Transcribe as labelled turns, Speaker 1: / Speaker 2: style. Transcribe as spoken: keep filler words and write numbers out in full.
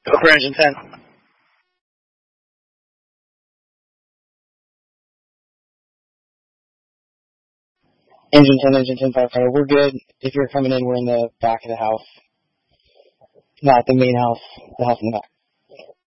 Speaker 1: Go for engine ten. Engine ten, engine ten, firefighter. We're good. If you're coming in, we're in the back of the house. Not the main house, the house in the back.